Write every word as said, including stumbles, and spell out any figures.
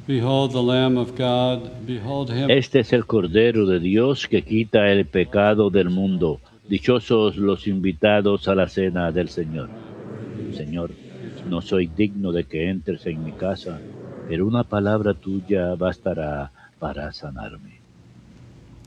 Behold the Lamb of God, behold him. Este es el Cordero de Dios que quita el pecado del mundo. Dichosos los invitados a la cena del Señor. Señor, no soy digno de que entres en mi casa, pero una palabra tuya bastará para sanarme.